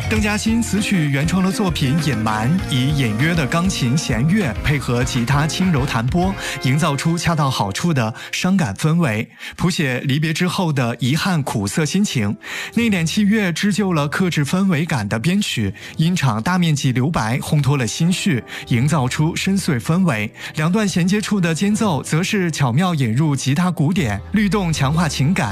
邓稼先词曲原创的作品《隐瞒》，以隐约的钢琴弦乐配合吉他轻柔弹拨，营造出恰到好处的伤感氛围，谱写离别之后的遗憾苦涩心情。内敛器乐织就了克制氛围感的编曲，音场大面积留白烘托了心绪，营造出深邃氛围。两段衔接处的间奏则是巧妙引入吉他鼓点，律动强化情感。